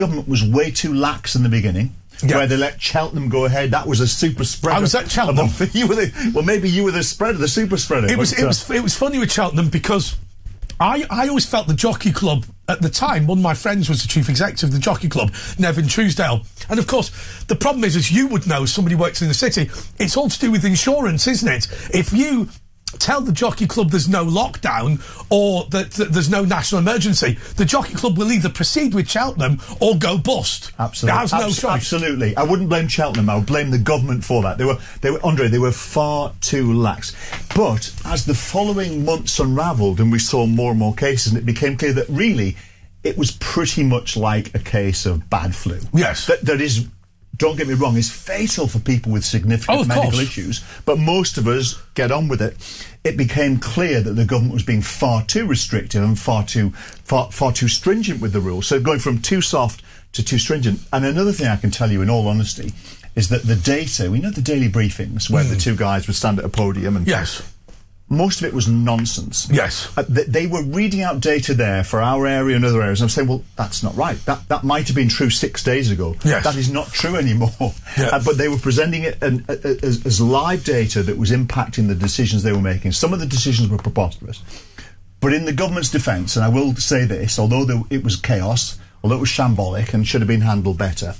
government was way too lax in the beginning. Yeah. Where they let Cheltenham go ahead, that was a super spreader. I was at Cheltenham. Maybe you were the spreader, the super spreader. It was funny with Cheltenham because I always felt the Jockey Club at the time. One of my friends was the chief executive of the Jockey Club, Nevin Truesdale, and of course the problem is, as you would know, somebody who works in the city, it's all to do with insurance, isn't it? If you tell the Jockey Club there's no lockdown or that there's no national emergency, the Jockey Club will either proceed with Cheltenham or go bust. Absolutely. It has no choice. Absolutely. I wouldn't blame Cheltenham. I would blame the government for that. They were far too lax. But as the following months unravelled and we saw more and more cases, and it became clear that really it was pretty much like a case of bad flu. Yes. That is, don't get me wrong, is fatal for people with significant medical issues, but most of us get on with it. It became clear that the government was being far too restrictive and far too stringent with the rules. So going from too soft to too stringent. And another thing I can tell you in all honesty is that the data, we know the daily briefings where the two guys would stand at a podium and... Yes. Most of it was nonsense. Yes. They were reading out data there for our area and other areas. And I'm saying, well, that's not right. That might have been true 6 days ago. Yes. That is not true anymore. Yeah. But they were presenting it as live data that was impacting the decisions they were making. Some of the decisions were preposterous. But in the government's defence, and I will say this, although it was chaos, although it was shambolic and should have been handled better,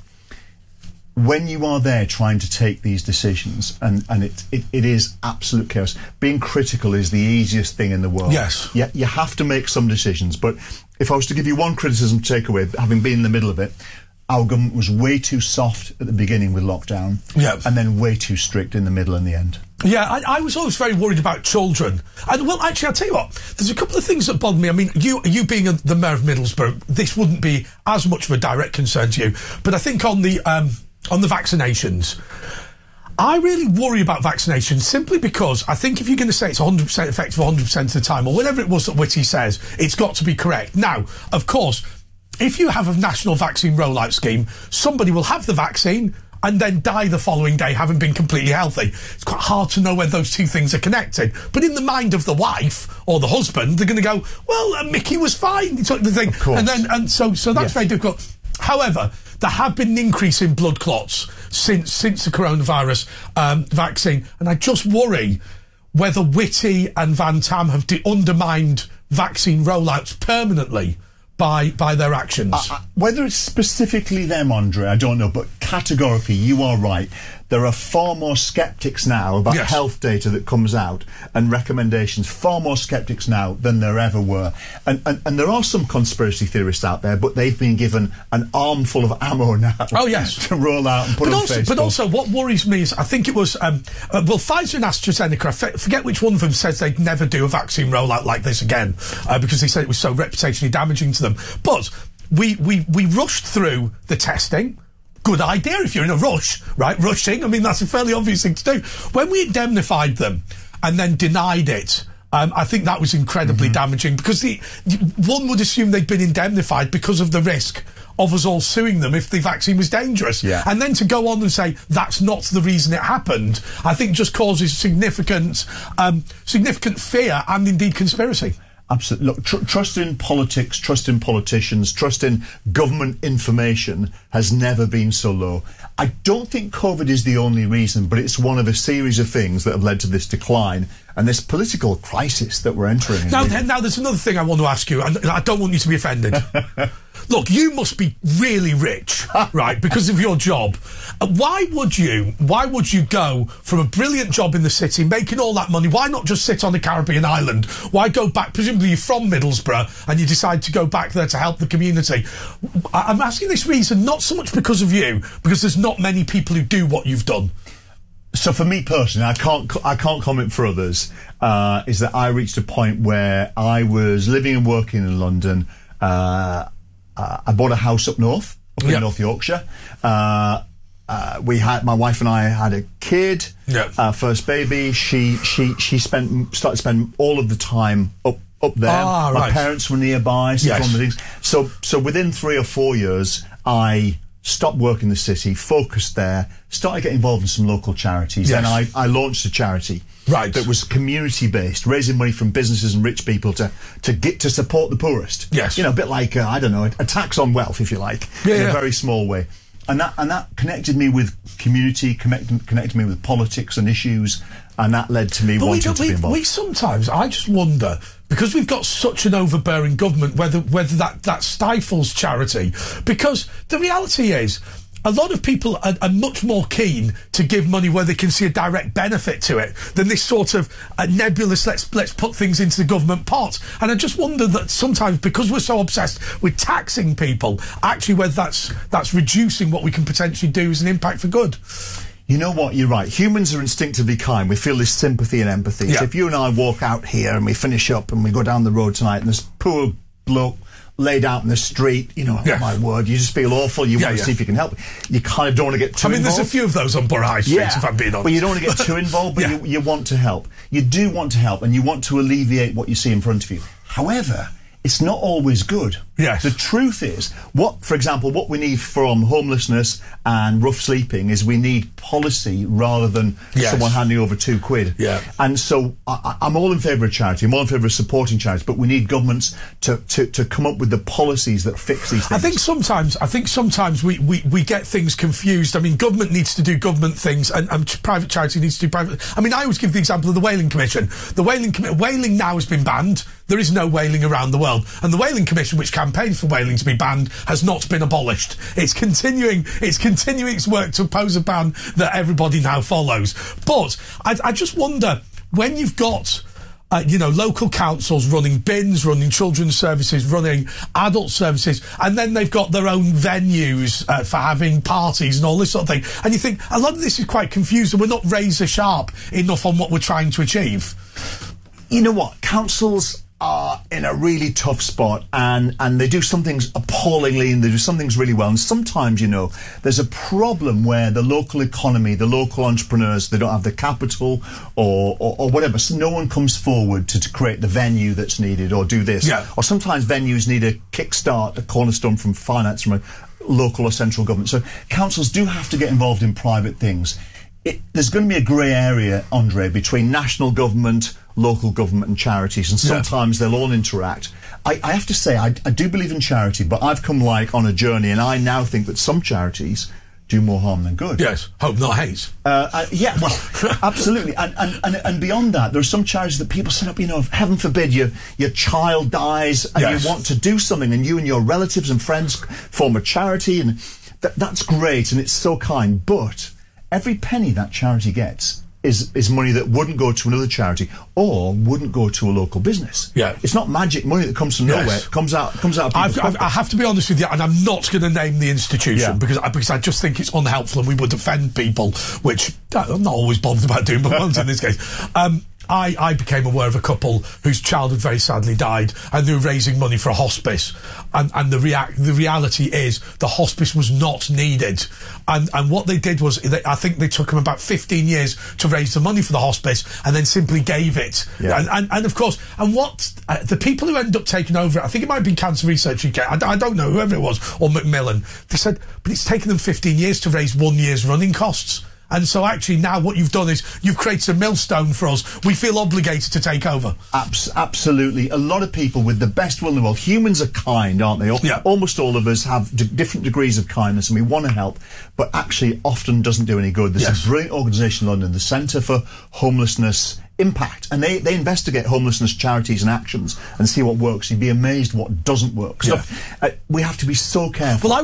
when you are there trying to take these decisions, and it is absolute chaos, being critical is the easiest thing in the world. Yes. Yeah, you have to make some decisions, but if I was to give you one criticism to take away, having been in the middle of it, our government was way too soft at the beginning with lockdown, and then way too strict in the middle and the end. Yeah, I was always very worried about children. And, well, actually, I'll tell you what, there's a couple of things that bother me. I mean, you being the mayor of Middlesbrough, this wouldn't be as much of a direct concern to you, but I think on the vaccinations, I really worry about vaccinations simply because I think if you're going to say it's 100% effective 100% of the time, or whatever it was that Whitty says, it's got to be correct. Now, of course, if you have a national vaccine rollout scheme, somebody will have the vaccine and then die the following day having been completely healthy. It's quite hard to know where those two things are connected. But in the mind of the wife or the husband, they're going to go, well, Mickey was fine. He took the thing. Of course. And so that's very difficult. However, there have been an increase in blood clots since the coronavirus vaccine, and I just worry whether Whitty and Van Tam have undermined vaccine rollouts permanently by their actions. Whether it's specifically them, Andre, I don't know, but categorically, you are right. There are far more sceptics now about health data that comes out and recommendations, far more sceptics now than there ever were. And there are some conspiracy theorists out there, but they've been given an armful of ammo now to roll out and put on Facebook. But also, what worries me is, I think it was, Pfizer and AstraZeneca, I forget which one of them says they'd never do a vaccine rollout like this again, because they said it was so reputationally damaging to them. But we rushed through the testing. Good idea if you're in a rush, right? Rushing, I mean, that's a fairly obvious thing to do. When we indemnified them and then denied it, I think that was incredibly damaging, because one would assume they'd been indemnified because of the risk of us all suing them if the vaccine was dangerous. Yeah. And then to go on and say that's not the reason it happened, I think just causes significant fear and indeed conspiracy. Absolutely. Look, trust in politics, trust in politicians, trust in government information has never been so low. I don't think COVID is the only reason, but it's one of a series of things that have led to this decline and this political crisis that we're entering. Now, there's another thing I want to ask you, and I don't want you to be offended. Look, you must be really rich, right, because of your job. Why would you go from a brilliant job in the city, making all that money? Why not just sit on a Caribbean island? Why go back? Presumably you're from Middlesbrough and you decide to go back there to help the community. I'm asking this reason not so much because of you, because there's not many people who do what you've done. So for me personally, I can't comment for others, is that I reached a point where I was living and working in London. I bought a house up north, in North Yorkshire. My wife and I had a kid, first baby. She started to spend all of the time up there. My parents were nearby, so one of the things. So within 3 or 4 years, I stopped working in the city, focused there, started getting involved in some local charities. Yes. Then I launched a charity that was community-based, raising money from businesses and rich people to get to support the poorest. Yes. You know, a bit like, I don't know, a tax on wealth, if you like, in a very small way. And that connected me with community, connected me with politics and issues, and that led to me wanting to be involved. We sometimes, I just wonder, because we've got such an overbearing government, whether that stifles charity. Because the reality is, a lot of people are much more keen to give money where they can see a direct benefit to it than this sort of nebulous, let's put things into the government pot. And I just wonder that sometimes, because we're so obsessed with taxing people, actually whether that's reducing what we can potentially do as an impact for good. You know what? You're right. Humans are instinctively kind. We feel this sympathy and empathy. Yeah. So if you and I walk out here and we finish up and we go down the road tonight and this poor bloke laid out in the street, you know, oh my word, you just feel awful. You want to see if you can help. You kind of don't want to get too involved. There's a few of those on Borough High Street, if I'm being honest. But you don't want to get too involved, but you want to help. You do want to help, and you want to alleviate what you see in front of you. However, it's not always good. Yes. The truth is, for example, what we need from homelessness and rough sleeping is we need policy rather than someone handing over £2. Yeah. And so I'm all in favour of charity. I'm all in favour of supporting charities, but we need governments to come up with the policies that fix these things. I think sometimes we get things confused. I mean, government needs to do government things, and private charity needs to do private. I mean, I always give the example of the Whaling Commission. The whaling now has been banned. There is no whaling around the world, and the Whaling Commission, which campaigns for whaling to be banned, has not been abolished. It's continuing its work to oppose a ban that everybody now follows. But I just wonder, when you've got local councils running bins, running children's services, running adult services, and then they've got their own venues for having parties and all this sort of thing, and you think a lot of this is quite confused and we're not razor sharp enough on what we're trying to achieve. You know what? Councils are in a really tough spot, and they do some things appallingly and they do some things really well, and sometimes, there's a problem where the local economy, the local entrepreneurs, they don't have the capital or whatever, so no one comes forward to create the venue that's needed or do this. Or sometimes venues need a kickstart, a cornerstone from finance from a local or central government. So councils do have to get involved in private things. There's going to be a grey area, Andre, between national government, local government and charities, and sometimes they'll all interact. I have to say, I do believe in charity, but I've come on a journey, and I now think that some charities do more harm than good. Yes, hope not hate. Yeah, well, absolutely. And beyond that, there are some charities that people set up, heaven forbid your child dies and you want to do something, and you and your relatives and friends form a charity, and that's great, and it's so kind, but every penny that charity gets is money that wouldn't go to another charity or wouldn't go to a local business. Yeah, it's not magic money that comes from nowhere. It comes out of people's pockets. I have to be honest with you, and I'm not going to name the institution because I just think it's unhelpful and we would offend people, which I'm not always bothered about doing, but won't in this case. I became aware of a couple whose child had very sadly died, and they were raising money for a hospice. And the reality is the hospice was not needed. And what they did was, I think they took them about 15 years to raise the money for the hospice, and then simply gave it. Yeah. And of course, the people who ended up taking over it, I think it might have been Cancer Research UK, I don't know, whoever it was, or Macmillan, they said, but it's taken them 15 years to raise 1 year's running costs. And so actually now what you've done is you've created a millstone for us. We feel obligated to take over. Absolutely. A lot of people with the best will in the world. Humans are kind, aren't they? Almost all of us have different degrees of kindness, and we want to help, but actually often doesn't do any good. There's a brilliant organisation in London, the Centre for Homelessness Impact, and they investigate homelessness charities and actions and see what works. You'd be amazed what doesn't work. So we have to be so careful. Well,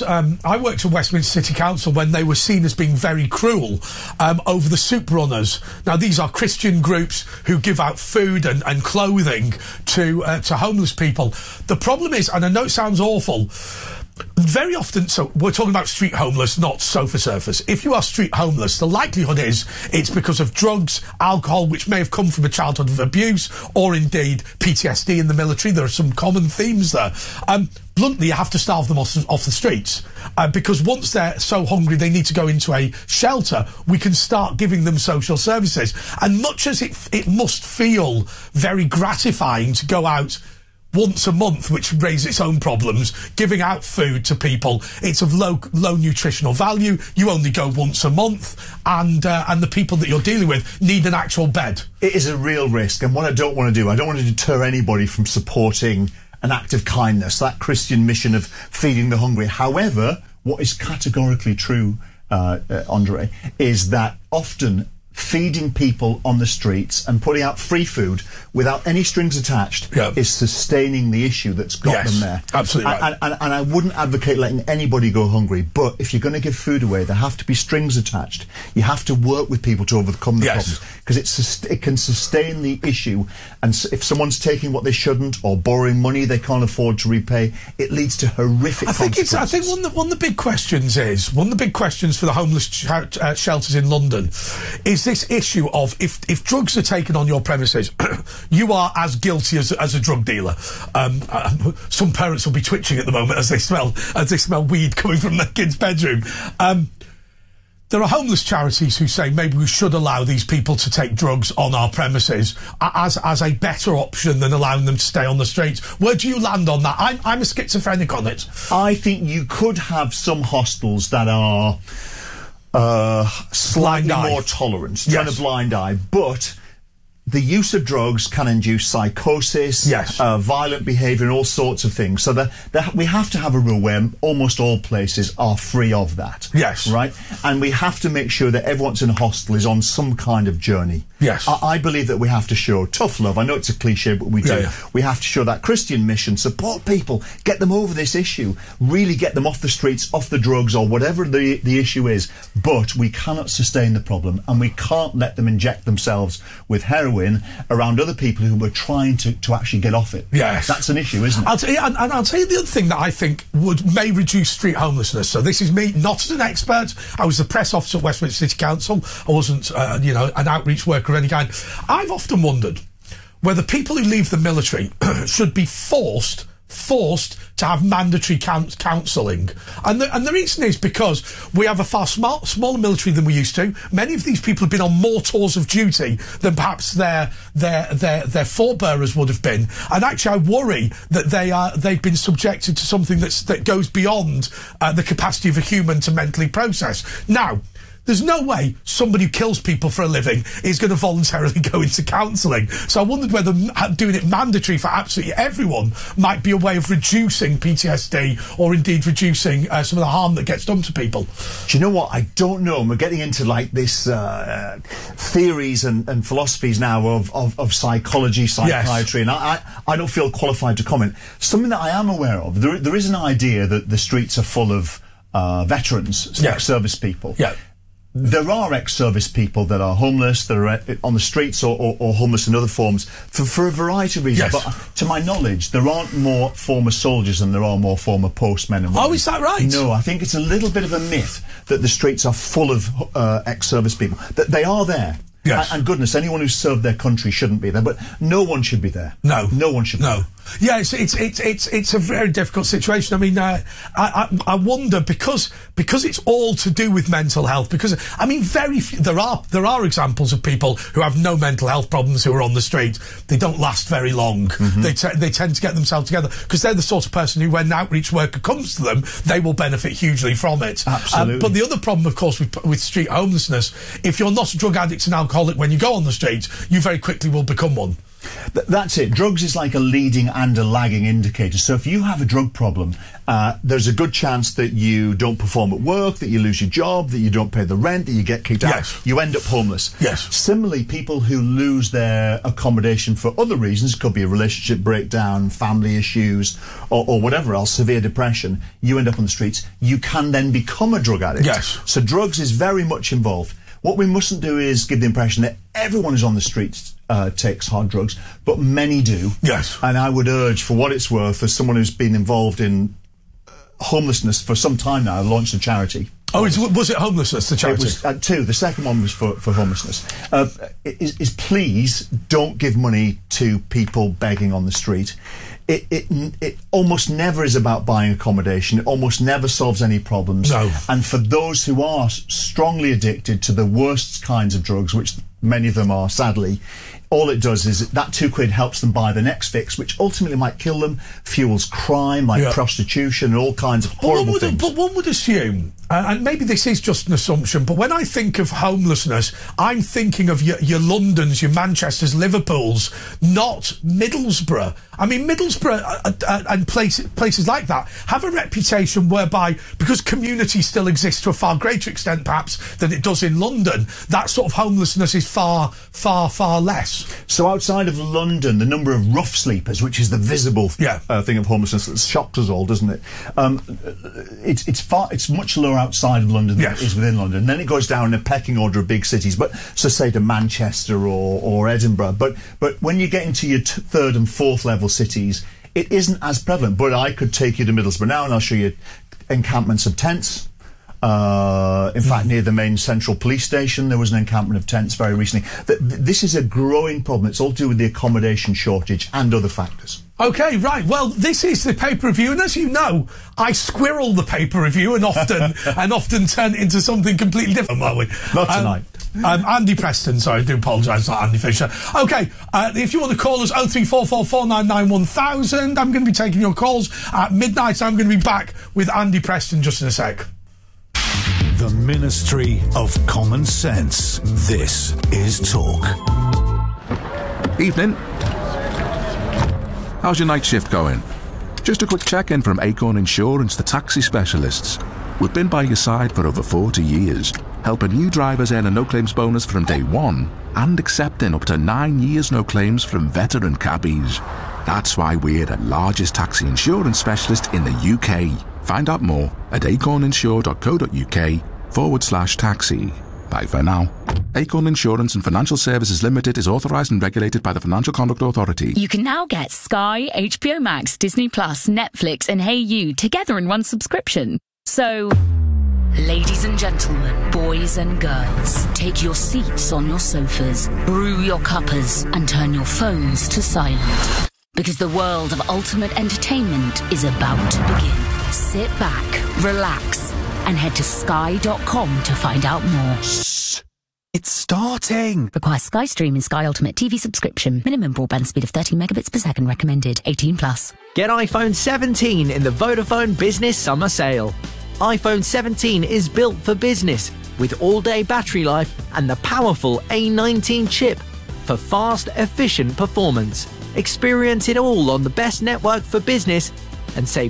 I worked at Westminster City Council when they were seen as being very cruel over the soup runners. Now, these are Christian groups who give out food and clothing to homeless people. The problem is, and I know it sounds awful, very often, so we're talking about street homeless, not sofa surfers. If you are street homeless, the likelihood is it's because of drugs, alcohol, which may have come from a childhood of abuse, or indeed PTSD in the military. There are some common themes there. Bluntly, you have to starve them off the streets, because once they're so hungry they need to go into a shelter, we can start giving them social services. And much as it must feel very gratifying to go out once a month, which raises its own problems. Giving out food to people, it's of low nutritional value. You only go once a month, and the people that you're dealing with need an actual bed. It is a real risk, and what I don't want to do, I don't want to deter anybody from supporting an act of kindness, that Christian mission of feeding the hungry. However, what is categorically true, Andre, is that often feeding people on the streets and putting out free food without any strings attached is sustaining the issue that's got them there. Absolutely right. And I wouldn't advocate letting anybody go hungry, but if you're going to give food away, there have to be strings attached. You have to work with people to overcome the problems, because it can sustain the issue. And if someone's taking what they shouldn't or borrowing money they can't afford to repay, it leads to horrific consequences. I think one of the big questions for the homeless shelters in London is this issue of if drugs are taken on your premises, you are as guilty as a drug dealer. Some parents will be twitching at the moment as they smell weed coming from their kid's bedroom. There are homeless charities who say maybe we should allow these people to take drugs on our premises as a better option than allowing them to stay on the streets. Where do you land on that? I'm a schizophrenic on it. I think you could have some hostels that are slightly more tolerant, turn a blind eye, but the use of drugs can induce psychosis, violent behaviour and all sorts of things. So we have to have a rule where almost all places are free of that. Yes. Right? And we have to make sure that everyone's in a hostel is on some kind of journey. Yes. I believe that we have to show tough love. I know it's a cliche, but we do. We have to show that Christian mission, support people, get them over this issue, really get them off the streets, off the drugs or whatever the issue is. But we cannot sustain the problem, and we can't let them inject themselves with heroin around other people who were trying to actually get off it. Yes. That's an issue, isn't it? I'll tell you the other thing that I think may reduce street homelessness. So this is me, not as an expert. I was the press officer at Westminster City Council. I wasn't, an outreach worker of any kind. I've often wondered whether people who leave the military should be forced to have mandatory counselling, and the reason is because we have a far smaller military than we used to. Many of these people have been on more tours of duty than perhaps their forebearers would have been, and actually I worry that they've been subjected to something that goes beyond the capacity of a human to mentally process. Now, there's no way somebody who kills people for a living is going to voluntarily go into counselling. So I wondered whether doing it mandatory for absolutely everyone might be a way of reducing PTSD or indeed reducing some of the harm that gets done to people. Do you know what? I don't know. And we're getting into like this theories and philosophies now of psychology, psychiatry, and I don't feel qualified to comment. Something that I am aware of, there is an idea that the streets are full of veterans, ex-service people. Yeah. There are ex-service people that are homeless, that are on the streets or homeless in other forms for a variety of reasons. Yes. But to my knowledge, there aren't more former soldiers than there are more former postmen and women. Oh, is that right? No, I think it's a little bit of a myth that the streets are full of ex-service people. That they are there. Yes. And goodness, anyone who's served their country shouldn't be there, but no one should be there. No. No one should be there. Yeah, it's a very difficult situation. I mean, I wonder because it's all to do with mental health. Because I mean, very few, there are examples of people who have no mental health problems who are on the street. They don't last very long. Mm-hmm. They tend to get themselves together because they're the sort of person who, when an outreach worker comes to them, they will benefit hugely from it. Absolutely. But the other problem, of course, with street homelessness, if you're not a drug addict and alcoholic when you go on the street, you very quickly will become one. That's it. Drugs is like a leading and a lagging indicator. So if you have a drug problem, there's a good chance that you don't perform at work, that you lose your job, that you don't pay the rent, that you get kicked out. You end up homeless. Yes. Similarly, people who lose their accommodation for other reasons, could be a relationship breakdown, family issues, or whatever else, severe depression, you end up on the streets. You can then become a drug addict. Yes. So drugs is very much involved. What we mustn't do is give the impression that everyone who's on the streets takes hard drugs, but many do. Yes. And I would urge, for what it's worth, as someone who's been involved in homelessness for some time now, I launched a charity. Oh, was it homelessness, the charity? It was two. The second one was for homelessness. Is please don't give money to people begging on the street. It almost never is about buying accommodation. It almost never solves any problems. No. And for those who are strongly addicted to the worst kinds of drugs, which many of them are, sadly, all it does is that £2 helps them buy the next fix, which ultimately might kill them, fuels crime, like prostitution and all kinds of horrible things. But one would assume, and maybe this is just an assumption, but when I think of homelessness, I'm thinking of your Londons, your Manchesters, Liverpools, not Middlesbrough. I mean, Middlesbrough and places like that have a reputation whereby, because community still exists to a far greater extent, perhaps, than it does in London, that sort of homelessness is far, far, far less. So outside of London, the number of rough sleepers, which is the visible thing of homelessness that shocks us all, doesn't it? It's much lower outside of London than it is within London. And then it goes down in a pecking order of big cities, but so say to Manchester or Edinburgh. But when you get into your third and fourth level cities, it isn't as prevalent. But I could take you to Middlesbrough now, and I'll show you encampments of tents. In fact, near the main central police station, there was an encampment of tents very recently. This is a growing problem. It's all to do with the accommodation shortage and other factors. OK, right. Well, this is the paper review, and as you know, I squirrel the paper review and often turn it into something completely different, won't we? Not tonight. Andy Preston, sorry, I do apologise, not Andy Fisher. OK, if you want to call us, 03444991000. I'm going to be taking your calls at midnight. I'm going to be back with Andy Preston just in a sec. The Ministry of Common Sense. This is Talk. Evening. How's your night shift going? Just a quick check-in from Acorn Insurance, the taxi specialists. We've been by your side for over 40 years, helping new drivers earn a no-claims bonus from day one and accepting up to 9 years no claims from veteran cabbies. That's why we're the largest taxi insurance specialist in the UK. Find out more at acorninsure.co.uk/taxi. Bye for now. Acorn Insurance and Financial Services Limited is authorised and regulated by the Financial Conduct Authority. You can now get Sky, HBO Max, Disney Plus, Netflix and Hey You together in one subscription. So, ladies and gentlemen, boys and girls, take your seats on your sofas, brew your cuppers and turn your phones to silent. Because the world of ultimate entertainment is about to begin. Sit back, relax, and head to sky.com to find out more. Shh! It's starting! Requires Sky Stream and Sky Ultimate TV subscription. Minimum broadband speed of 30 megabits per second recommended. 18+. Get iPhone 17 in the Vodafone Business Summer Sale. iPhone 17 is built for business with all-day battery life and the powerful A19 chip for fast, efficient performance. Experience it all on the best network for business and save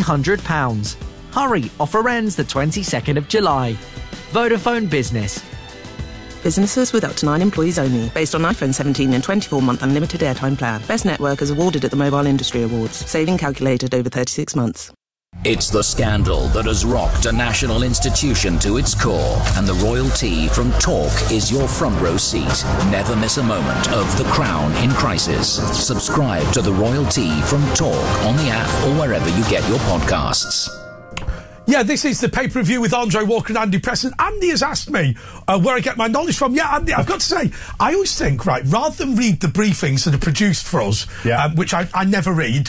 £300. Hurry, offer ends the 22nd of July. Vodafone Business. Businesses with up to 9 employees only. Based on iPhone 17 and 24-month unlimited airtime plan. Best network is awarded at the Mobile Industry Awards. Saving calculated over 36 months. It's the scandal that has rocked a national institution to its core, and the royalty from Talk is your front row seat. Never miss a moment of The Crown in crisis. Subscribe to the royalty from Talk on the app or wherever you get your podcasts. Yeah, this is the paper review with Andre Walker and Andy Preston. Andy has asked me where I get my knowledge from. Yeah, Andy, I've got to say, I always think, right, rather than read the briefings that are produced for us, which I never read,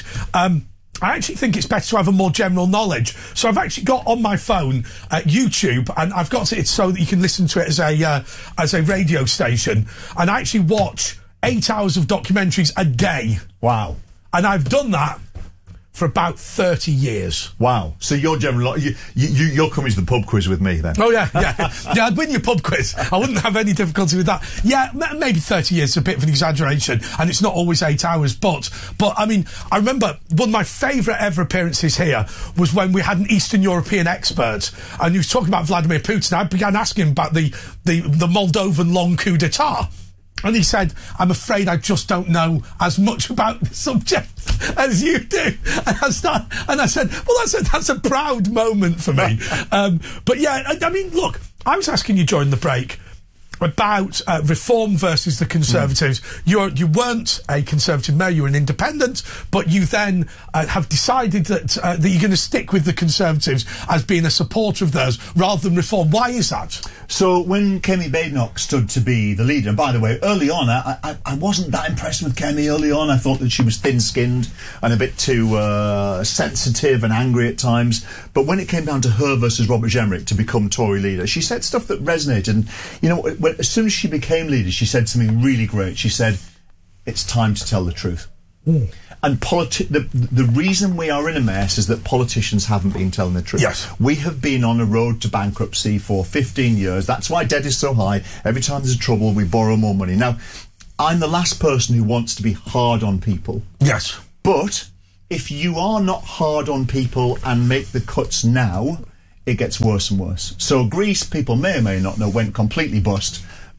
I actually think it's better to have a more general knowledge. So I've actually got on my phone YouTube, and I've got it so that you can listen to it as a radio station. And I actually watch 8 hours of documentaries a day. Wow. And I've done that for about 30 years. Wow. So you're you're coming to the pub quiz with me then? Oh, yeah. Yeah, I'd win your pub quiz. I wouldn't have any difficulty with that. Yeah, maybe 30 years is a bit of an exaggeration, and it's not always 8 hours, but I mean, I remember one of my favourite ever appearances here was when we had an Eastern European expert, and he was talking about Vladimir Putin. I began asking him about the Moldovan long coup d'etat. And he said, I'm afraid I just don't know as much about the subject as you do. And I said, well, that's a proud moment for me. But yeah, I mean, look, I was asking you during the break about Reform versus the Conservatives. You weren't a Conservative mayor, you were an independent, but you then have decided that you're going to stick with the Conservatives as being a supporter of theirs rather than Reform. Why is that? So when Kemi Badenoch stood to be the leader, and by the way, early on, I wasn't that impressed with Kemi early on. I thought that she was thin-skinned and a bit too sensitive and angry at times. But when it came down to her versus Robert Jenrick to become Tory leader, she said stuff that resonated. And, you know, as soon as she became leader, she said something really great. She said, "It's time to tell the truth." And the reason we are in a mess is that politicians haven't been telling the truth. Yes. We have been on a road to bankruptcy for 15 years. That's why debt is so high. Every time there's trouble, we borrow more money. Now, I'm the last person who wants to be hard on people. Yes. But if you are not hard on people and make the cuts now, it gets worse and worse. So Greece, people may or may not know, went completely bust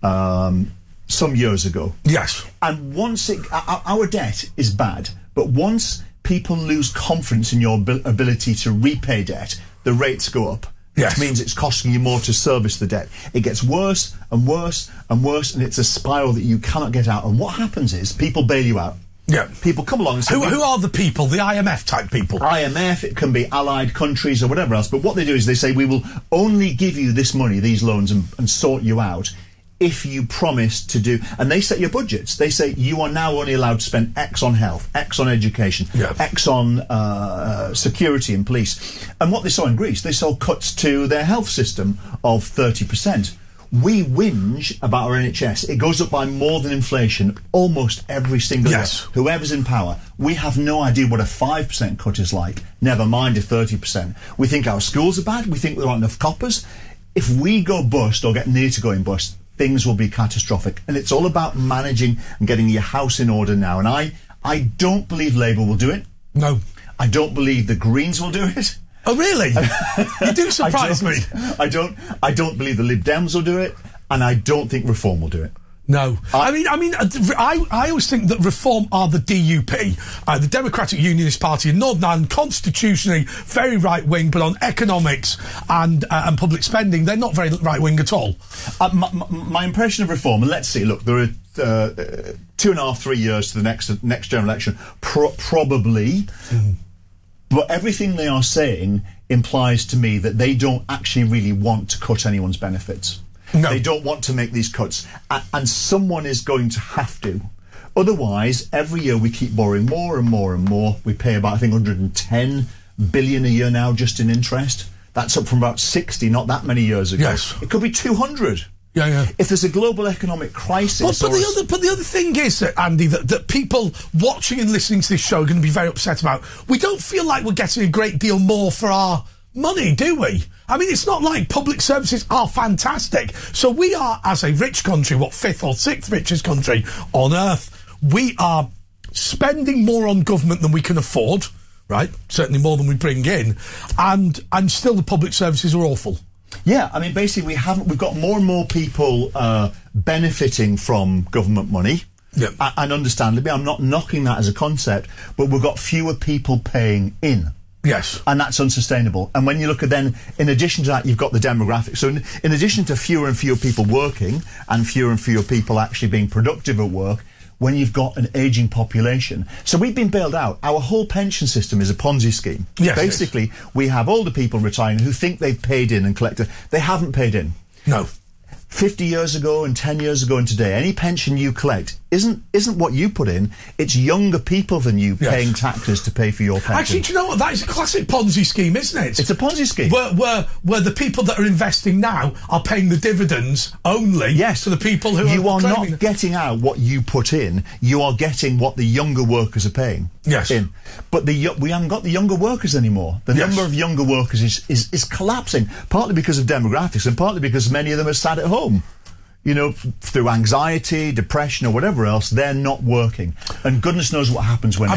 some years ago. Yes. And once our debt is bad, but once people lose confidence in your ability to repay debt, the rates go up. Yes. Which means it's costing you more to service the debt. It gets worse and worse and worse, and it's a spiral that you cannot get out. And what happens is people bail you out. Yeah. People come along and say... Who are the people? The IMF type people? IMF, it can be allied countries or whatever else. But what they do is they say, we will only give you this money, these loans, and sort you out if you promise to do... And they set your budgets. They say you are now only allowed to spend X on health, X on education, X on security and police. And what they saw in Greece, they saw cuts to their health system of 30%. We whinge about our NHS. It goes up by more than inflation almost every single year. Whoever's in power. We have no idea what a 5% cut is like, never mind a 30%. We think our schools are bad. We think there aren't enough coppers. If we go bust or get near to going bust, things will be catastrophic. And it's all about managing and getting your house in order now. And I don't believe Labour will do it. No. I don't believe the Greens will do it. Oh, really? You do surprise me. I don't believe the Lib Dems will do it, and I don't think Reform will do it. No. I always think that Reform are the DUP, the Democratic Unionist Party in Northern Ireland, constitutionally very right-wing, but on economics and public spending, they're not very right-wing at all. My impression of Reform, and let's see, look, there are 2.5, 3 years to the next general election, probably... But everything they are saying implies to me that they don't actually really want to cut anyone's benefits. No. They don't want to make these cuts. And someone is going to have to. Otherwise, every year we keep borrowing more and more and more. We pay about, I think, 110 billion a year now just in interest. That's up from about 60 not that many years ago. Yes. It could be 200. Yeah. If there's a global economic crisis... But the other thing is, Andy, that people watching and listening to this show are going to be very upset about. We don't feel like we're getting a great deal more for our money, do we? I mean, it's not like public services are fantastic. So we are, as a rich country, what, 5th or 6th richest country on earth, we are spending more on government than we can afford, right? Certainly more than we bring in. And still the public services are awful. Yeah, I mean, basically, we've got more and more people benefiting from government money. Yeah. And understandably, I'm not knocking that as a concept, but we've got fewer people paying in. Yes. And that's unsustainable. And when you look at then, in addition to that, you've got the demographics. So in addition to fewer and fewer people working and fewer people actually being productive at work, when you've got an ageing population. So we've been bailed out. Our whole pension system is a Ponzi scheme. Yes, basically, we have older people retiring who think they've paid in and collected. They haven't paid in. No. 50 years ago and 10 years ago and today, any pension you collect isn't what you put in. It's younger people than you paying taxes to pay for your pension. Actually, do you know what? That is a classic Ponzi scheme, isn't it? It's a Ponzi scheme. Where the people that are investing now are paying the dividends only to the people who you are not getting out what you put in. You are getting what the younger workers are paying in. But we haven't got the younger workers anymore. The number of younger workers is collapsing, partly because of demographics and partly because many of them are sat at home. You know, through anxiety, depression, or whatever else, they're not working, and goodness knows what happens when I've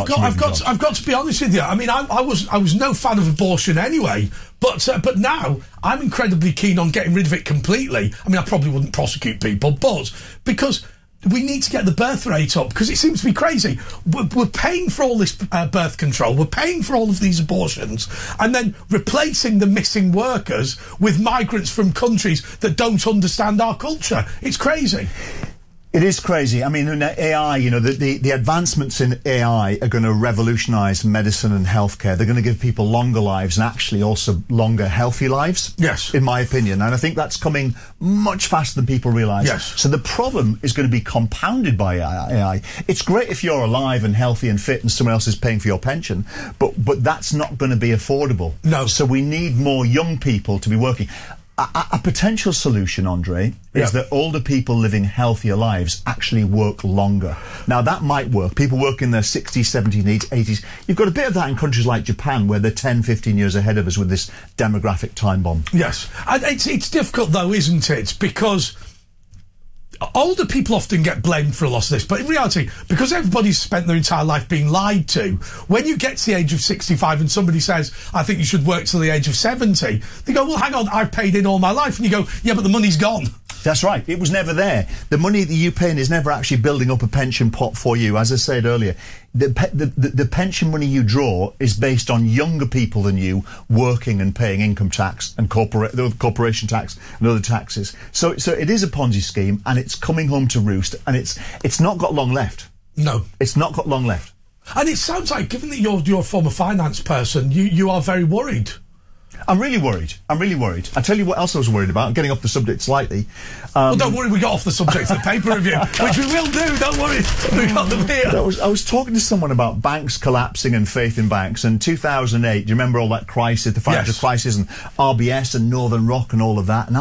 got to be honest with you. I mean, I was no fan of abortion anyway, but now I'm incredibly keen on getting rid of it completely. I mean, I probably wouldn't prosecute people, but because we need to get the birth rate up, because it seems to be crazy. We're paying for all this birth control, we're paying for all of these abortions, and then replacing the missing workers with migrants from countries that don't understand our culture. It's crazy. It is crazy. I mean, AI, you know, the advancements in AI are going to revolutionise medicine and healthcare. They're going to give people longer lives and actually also longer, healthy lives. Yes. In my opinion. And I think that's coming much faster than people realise. Yes. So the problem is going to be compounded by AI. It's great if you're alive and healthy and fit and someone else is paying for your pension, but that's not going to be affordable. No. So we need more young people to be working. A potential solution, Andre, is that older people living healthier lives actually work longer. Now, that might work. People work in their 60s, 70s, 80s. You've got a bit of that in countries like Japan, where they're 10, 15 years ahead of us with this demographic time bomb. Yes. And it's difficult, though, isn't it? Because older people often get blamed for a lot of this, but in reality, because everybody's spent their entire life being lied to, when you get to the age of 65 and somebody says, I think you should work till the age of 70, they go, well, hang on, I've paid in all my life. And you go, yeah, but the money's gone. That's right. It was never there. The money that you pay in is never actually building up a pension pot for you. As I said earlier, the pension money you draw is based on younger people than you working and paying income tax and corporation tax and other taxes. So it is a Ponzi scheme, and it's coming home to roost, and it's not got long left. No. It's not got long left. And it sounds like, given that you're a former finance person, you are very worried. I'm really worried. I tell you what else I was worried about, getting off the subject slightly. Well, don't worry, we got off the subject of the paper review, which we will do, don't worry. We got them here. I was talking to someone about banks collapsing and faith in banks. And 2008, do you remember all that crisis, the financial crisis, and RBS and Northern Rock and all of that? And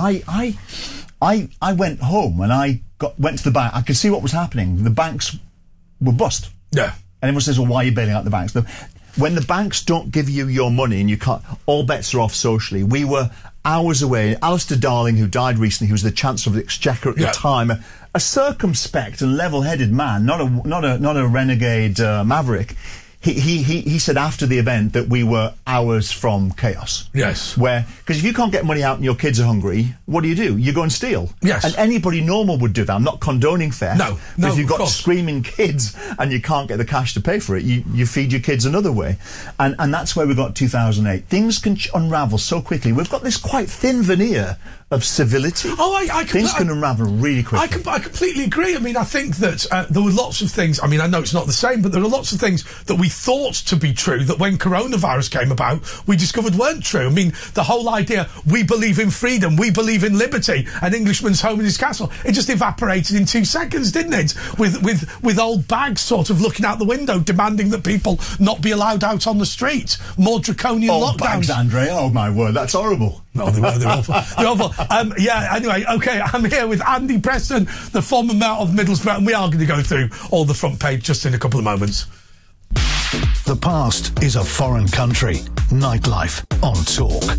I went home and went to the bank. I could see what was happening. The banks were bust. Yeah. And everyone says, well, why are you bailing out the banks? When the banks don't give you your money and you can't, all bets are off socially. We were hours away. Alistair Darling, who died recently, who was the Chancellor of the Exchequer at the time, a circumspect and level-headed man, not a renegade maverick. He said after the event that we were hours from chaos. Yes. Because if you can't get money out and your kids are hungry, what do? You go and steal. Yes. And anybody normal would do that. I'm not condoning theft. No, But if you've got screaming kids and you can't get the cash to pay for it, you feed your kids another way. And that's where we got 2008. Things can unravel so quickly. We've got this quite thin veneer of civility. Things can unravel really quickly. I completely agree. I mean, I think that there were lots of things. I mean, I know it's not the same, but there are lots of things that we thought to be true that when coronavirus came about, we discovered weren't true. I mean, the whole idea, we believe in freedom, we believe in liberty, an Englishman's home in his castle, it just evaporated in 2 seconds, didn't it? With old Bags sort of looking out the window, demanding that people not be allowed out on the street. More draconian lockdowns. Bags, Andre, oh my word, that's horrible. No, they're awful. They're awful. Anyway, okay, I'm here with Andy Preston, the former Mayor of Middlesbrough, and we are going to go through all the front page just in a couple of moments. The past is a foreign country. Nightlife on Talk.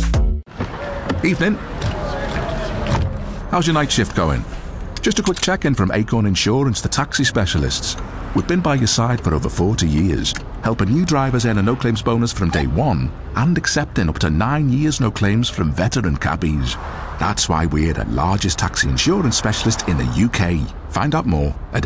Evening. How's your night shift going? Just a quick check-in from Acorn Insurance, the taxi specialists. We've been by your side for over 40 years, helping new drivers earn a no-claims bonus from day one and accepting up to 9 years no claims from veteran cabbies. That's why we're the largest taxi insurance specialist in the UK. Find out more at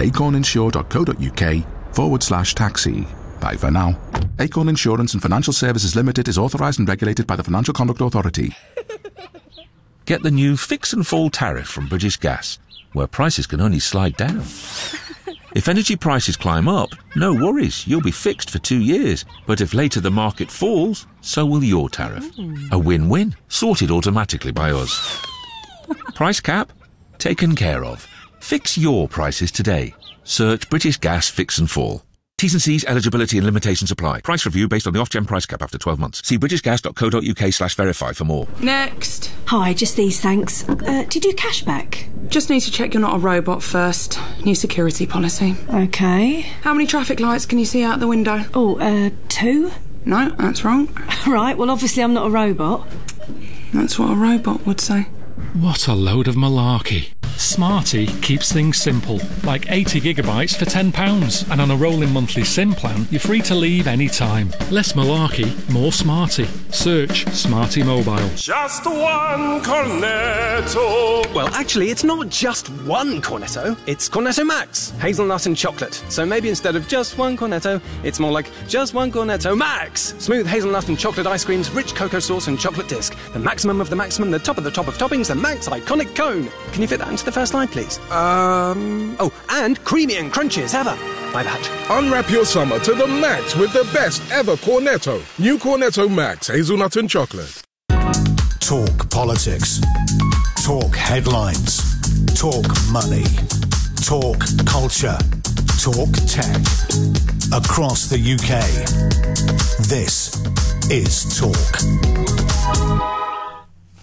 acorninsure.co.uk/taxi. Bye for now. Acorn Insurance and Financial Services Limited is authorised and regulated by the Financial Conduct Authority. Get the new Fix and Fall tariff from British Gas, where prices can only slide down. If energy prices climb up, no worries, you'll be fixed for 2 years. But if later the market falls, so will your tariff. A win-win, sorted automatically by us. Price cap? Taken care of. Fix your prices today. Search British Gas Fix and Fall. T's and C's, eligibility and limitations apply. Price review based on the Ofgem price cap after 12 months. See britishgas.co.uk/verify for more. Next. Hi, just these, thanks. Do you do cashback? Just need to check you're not a robot first. New security policy. Okay. How many traffic lights can you see out the window? 2? No, that's wrong. Right, well, obviously I'm not a robot. That's what a robot would say. What a load of malarkey. Smarty keeps things simple, like 80 gigabytes for £10, and on a rolling monthly SIM plan, you're free to leave any time. Less malarkey, more Smarty. Search Smarty Mobile. Just one Cornetto. Well, actually, it's not just one Cornetto. It's Cornetto Max, hazelnut and chocolate. So maybe instead of just one Cornetto, it's more like just one Cornetto Max. Smooth hazelnut and chocolate ice creams, rich cocoa sauce and chocolate disc. The maximum of the maximum, the top of toppings, the Max iconic cone. Can you fit that into the first line, please? Oh, and creamy and crunchy as ever. My bad. Unwrap your summer to the max with the best ever Cornetto. New Cornetto Max, hazelnut and chocolate. Talk politics. Talk headlines. Talk money. Talk culture. Talk tech. Across the UK. This is Talk.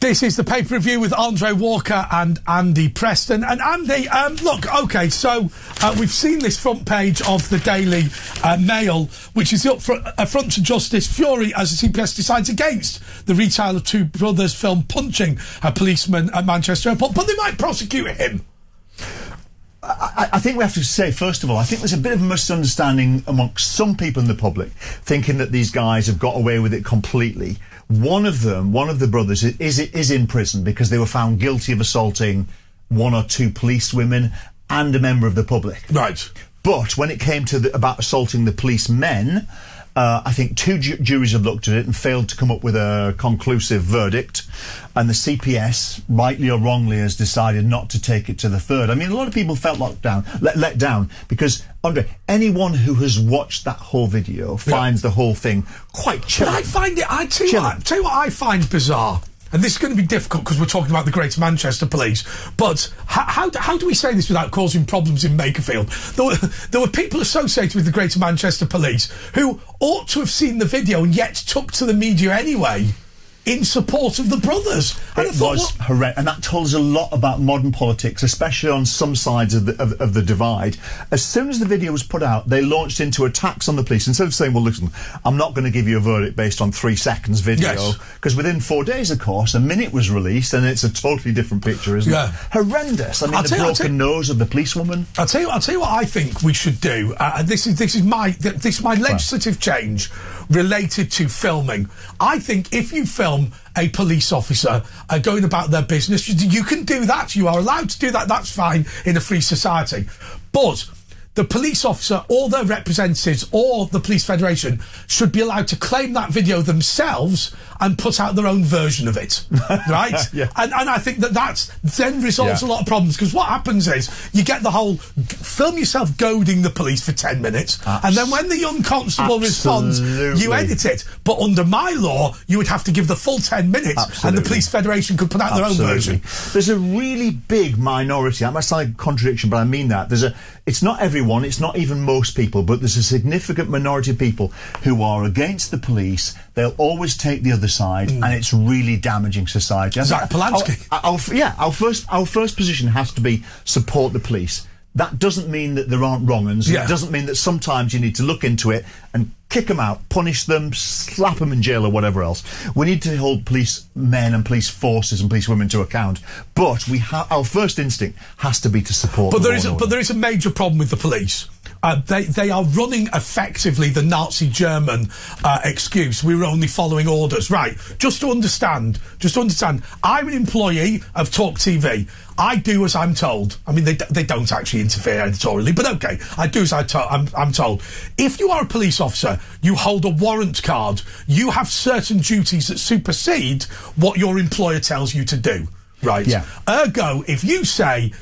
This is the paper review with Andre Walker and Andy Preston. And Andy, look, OK, so we've seen this front page of the Daily Mail, which is the affront to justice, fury as the CPS decides against the retrial of two brothers film punching a policeman at Manchester Airport. But they might prosecute him. I think we have to say, first of all, I think there's a bit of a misunderstanding amongst some people in the public, thinking that these guys have got away with it completely. One of the brothers, is in prison because they were found guilty of assaulting one or two police women and a member of the public. Right. But when it came to about assaulting the policemen, I think two juries have looked at it and failed to come up with a conclusive verdict. And the CPS, rightly or wrongly, has decided not to take it to the third. I mean, a lot of people felt let down because, Andre, anyone who has watched that whole video finds the whole thing quite chilling. But I find it, I tell you what I find bizarre. And this is going to be difficult because we're talking about the Greater Manchester Police. But how do we say this without causing problems in Makerfield? There were people associated with the Greater Manchester Police who ought to have seen the video and yet took to the media anyway in support of the brothers. And it was horrendous, and that told us a lot about modern politics, especially on some sides of the divide. As soon as the video was put out, they launched into attacks on the police. Instead of saying, well, listen, I'm not going to give you a verdict based on 3 seconds video, because within 4 days, of course, a minute was released, and it's a totally different picture, isn't it? Horrendous. I mean, the broken nose of the policewoman. I'll tell you what I think we should do. This is my legislative change related to filming. I think if you film a police officer going about their business, you can do that. You are allowed to do that. That's fine in a free society. But the police officer or their representatives or the Police Federation should be allowed to claim that video themselves and put out their own version of it, right? And I think that then resolves a lot of problems, because what happens is you get the whole film yourself goading the police for 10 minutes, and then when the young constable responds, you edit it. But under my law, you would have to give the full 10 minutes, and the Police Federation could put out their own version. There's a really big minority. That might sound like a contradiction, but I mean that. It's not everyone, it's not even most people, but there's a significant minority of people who are against the police. They'll always take the other side, and it's really damaging society. Zach Polanski. Our first position has to be support the police. That doesn't mean that there aren't wrong-uns. It doesn't mean that sometimes you need to look into it and kick them out, punish them, slap them in jail or whatever else. We need to hold police men and police forces and police women to account. But our first instinct has to be to support. But there is a major problem with the police. They are running effectively the Nazi German excuse. We were only following orders. Right. Just to understand, I'm an employee of Talk TV. I do as I'm told. I mean, they don't actually interfere editorially, but okay, I do as I'm told. If you are a police officer, you hold a warrant card. You have certain duties that supersede what your employer tells you to do. Right. Yeah. Ergo, if you say,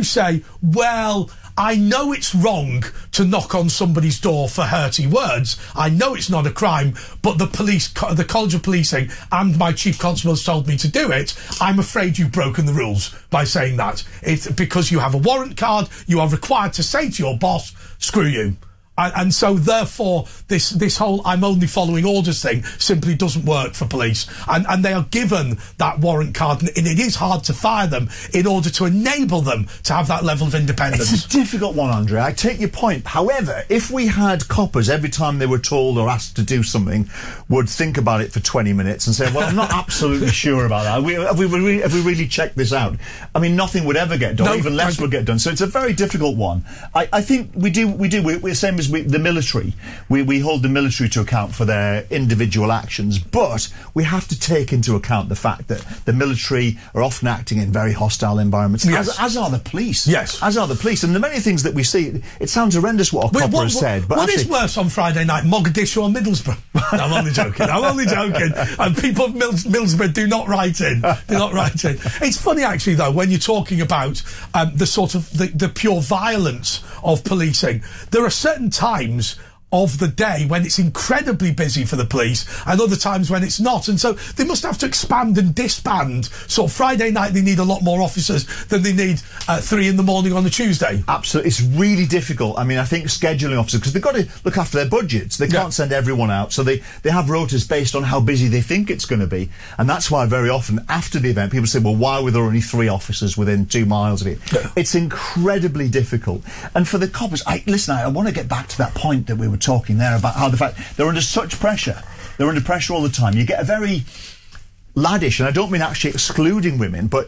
well, I know it's wrong to knock on somebody's door for hurty words. I know it's not a crime, but the College of Policing and my chief constable has told me to do it. I'm afraid you've broken the rules by saying that. It's because you have a warrant card, you are required to say to your boss, screw you. And so, therefore, this whole I'm only following orders thing simply doesn't work for police. And they are given that warrant card, and it is hard to fire them in order to enable them to have that level of independence. It's a difficult one, Andre. I take your point. However, if we had coppers, every time they were told or asked to do something, would think about it for 20 minutes and say, well, I'm not absolutely sure about that. Have we really checked this out? I mean, nothing would ever get done. Even less would get done. So it's a very difficult one. I think we're the same as the military. We hold the military to account for their individual actions, but we have to take into account the fact that the military are often acting in very hostile environments, as are the police. Yes. As are the police. And the many things that we see, it sounds horrendous what a copper has said. But what is worse on Friday night, Mogadishu or Middlesbrough? No, I'm only joking. And people of Middlesbrough do not write in. It's funny, actually, though, when you're talking about the sort of the pure violence of policing. There are certain times of the day when it's incredibly busy for the police and other times when it's not. And so they must have to expand and disband. So Friday night they need a lot more officers than they need 3 in the morning on a Tuesday. Absolutely. It's really difficult. I mean, I think scheduling officers, because they've got to look after their budgets. They can't send everyone out. So they have rotas based on how busy they think it's going to be. And that's why very often after the event, people say, well, why were there only 3 officers within 2 miles of it? Yeah. It's incredibly difficult. And for the coppers, I want to get back to that point that we were talking there about how the fact they're under such pressure. They're under pressure all the time. You get a very laddish, and I don't mean actually excluding women, but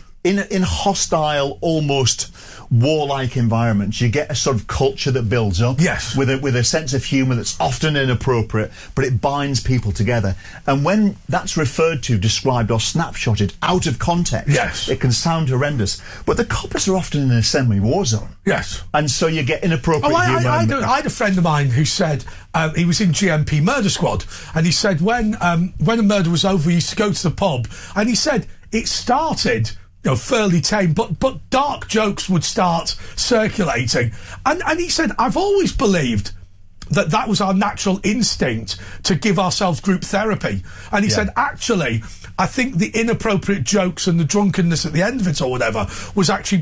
in hostile, almost warlike environments, you get a sort of culture that builds up. Yes. With a sense of humour that's often inappropriate, but it binds people together. And when that's referred to, described or snapshotted out of context, yes, it can sound horrendous. But the coppers are often in an assembly war zone. Yes. And so you get inappropriate humour. I had a friend of mine who said he was in GMP Murder Squad, and he said when a murder was over, he used to go to the pub, and he said it started fairly tame, but dark jokes would start circulating. And he said, I've always believed that was our natural instinct to give ourselves group therapy. And he said, actually, I think the inappropriate jokes and the drunkenness at the end of it or whatever was actually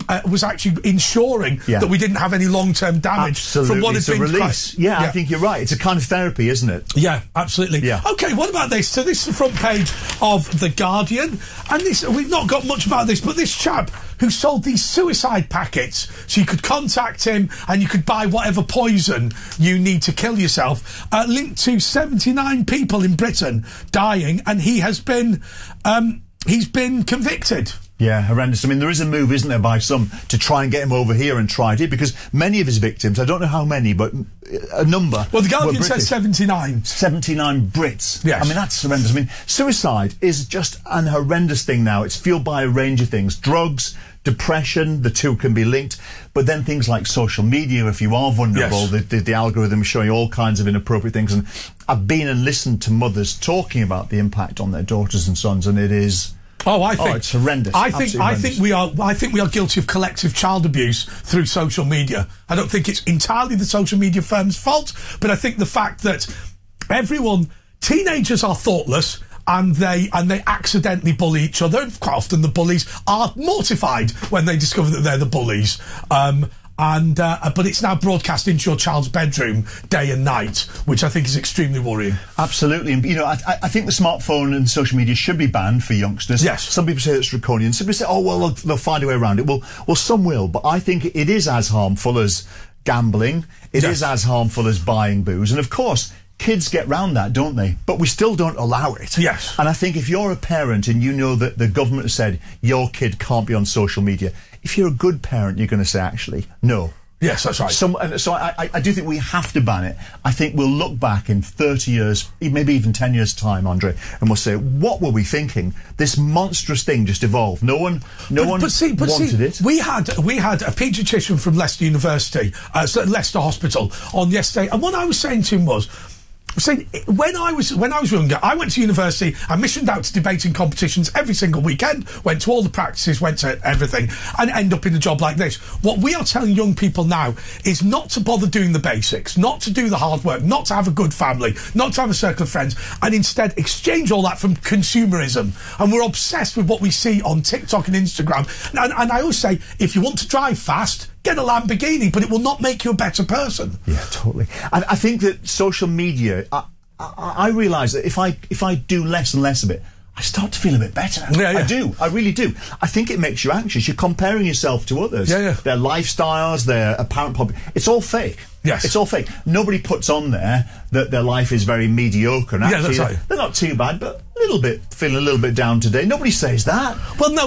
ensuring that we didn't have any long-term damage from what had been release. Yeah, I think you're right. It's a kind of therapy, isn't it? Yeah, absolutely. Yeah. Okay, what about this? So this is the front page of The Guardian, and we've not got much about this, but this chap who sold these suicide packets, so you could contact him and you could buy whatever poison you need to kill yourself, linked to 79 people in Britain dying, and he has been he's been convicted. Yeah, horrendous. I mean, there is a move, isn't there, by some to try and get him over here and try it, because many of his victims, I don't know how many, but a number. Well, The Guardian says 79. 79 Brits. Yes. I mean, that's horrendous. I mean, suicide is just an horrendous thing now. It's fueled by a range of things. Drugs, depression, the two can be linked. But then things like social media, if you are vulnerable, the algorithm is showing all kinds of inappropriate things. And I've been and listened to mothers talking about the impact on their daughters and sons, and it is... it's horrendous. I think we are guilty of collective child abuse through social media. I don't think it's entirely the social media firm's fault, but I think the fact that teenagers are thoughtless and they accidentally bully each other. And quite often the bullies are mortified when they discover that they're the bullies. But it's now broadcast into your child's bedroom day and night, which I think is extremely worrying. Absolutely. And, I think the smartphone and social media should be banned for youngsters. Yes. Some people say it's draconian. Some people say, they'll find a way around it. Well, some will. But I think it is as harmful as gambling. It is as harmful as buying booze. And, of course, kids get round that, don't they? But we still don't allow it. Yes. And I think if you're a parent and you know that the government has said your kid can't be on social media, if you're a good parent, you're going to say, actually, no. Yes, that's right. So I do think we have to ban it. I think we'll look back in 30 years, maybe even 10 years' time, Andre, and we'll say, what were we thinking? This monstrous thing just evolved. No one wanted it. We had a paediatrician from Leicester University, Leicester Hospital, on yesterday, and what I was saying to him was, when I was younger, I went to university, I missioned out to debating competitions every single weekend, went to all the practices, went to everything, and end up in a job like this. What we are telling young people now is not to bother doing the basics, not to do the hard work, not to have a good family, not to have a circle of friends, and instead exchange all that from consumerism. And we're obsessed with what we see on TikTok and Instagram. And I always say, if you want to drive fast, get a Lamborghini, but it will not make you a better person. Yeah, totally. And I think that social media, I realise that if I do less and less of it, I start to feel a bit better. Yeah. I do. I really do. I think it makes you anxious. You're comparing yourself to others. Yeah. Their lifestyles, their apparent public. It's all fake. Yes. It's all fake. Nobody puts on there that their life is very mediocre. And actually, that's right. They're not too bad, but feeling a little bit down today. Nobody says that. Well, no.